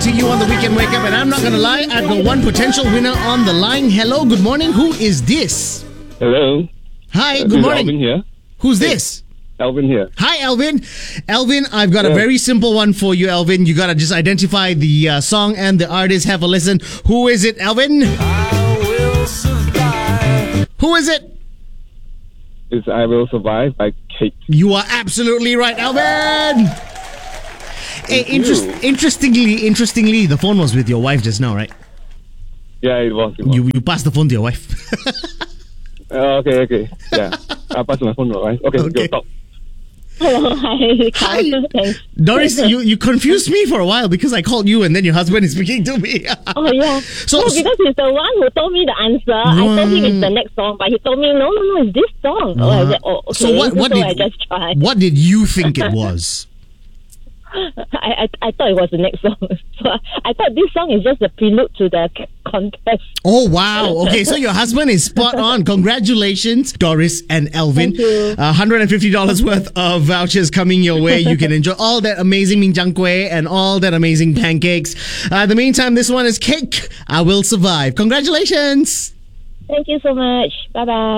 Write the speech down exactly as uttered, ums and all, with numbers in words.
to you on the Weekend Wake Up, and I'm not going to lie, I've got one potential winner on the line. Hello, good morning. Who is this? Hello. Hi, Uh, good this is morning. Alvin here. Who's this? Alvin here. Hi, Elvin. Elvin, I've got a Yeah. very simple one for you, Elvin. You got to just identify the uh, song and the artist. Have a listen. Who is it, Elvin? I will survive. Who is it? It's I Will Survive by Kate. You are absolutely right, Elvin. Hey, interest, you. interestingly, interestingly, the phone was with your wife just now, right? Yeah, it was. It was. You you passed the phone to your wife. Uh, okay, okay. Yeah. I'll pass my phone, right? Okay, Okay. go talk. Hello, hi. Hi. Thanks. Doris, you, you confused me for a while because I called you and then your husband is speaking to me. Oh, yeah. So- no, because he's the one who told me the answer. I told him it's the next song, but he told me, no, no, no, it's this song. Oh, I said, oh, okay. So what, what so did I just tried. what did you think it was? I, I I thought it was the next song. So I, I thought this song is just a prelude to the c- contest. Oh, wow. Okay, so your husband is spot on. Congratulations, Doris and Elvin. Thank you. Uh, one hundred fifty dollars worth of vouchers coming your way. You can enjoy all that amazing Min Jiang Kueh and all that amazing pancakes. Uh, in the meantime, this one is Cake. I Will Survive. Congratulations. Thank you so much. Bye-bye.